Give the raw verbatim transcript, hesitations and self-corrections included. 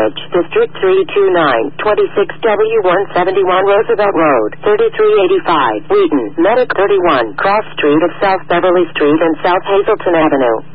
Village, District three two nine, twenty-six W one seventy-one Roosevelt Road, thirty-three eighty-five, Wheaton, Medic thirty-one, Cross Street of South Beverly Street and South Hazleton Avenue.